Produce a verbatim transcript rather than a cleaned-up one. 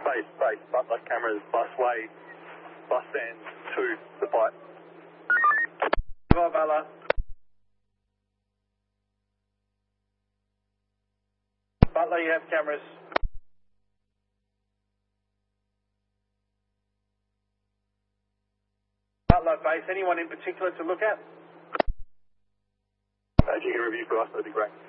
Base, base, Butler cameras, busway, bus stand to the bite. Bravo, Butler. Butler, you have cameras. Butler base, anyone in particular to look at? Uh, if you can review for us, that'd be great.